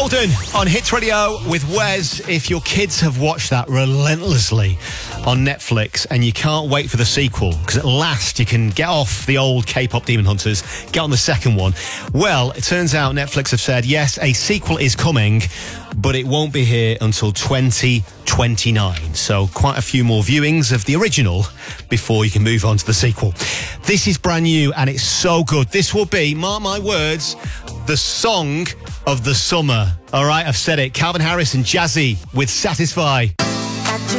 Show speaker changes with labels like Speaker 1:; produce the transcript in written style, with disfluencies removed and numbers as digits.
Speaker 1: Golden on Hits Radio with Wes. If your kids have watched that relentlessly on Netflix and you can't wait for the sequel, because at last you can get off the old K-pop Demon Hunters, get on the second one. Well, it turns out Netflix have said, yes, a sequel is coming, but it won't be here until 2029. So quite a few more viewings of the original before you can move on to the sequel. This is brand new and it's so good. This will be, mark my words, the song of the summer. All right, I've said it. Calvin Harris and Jazzy with Satisfy.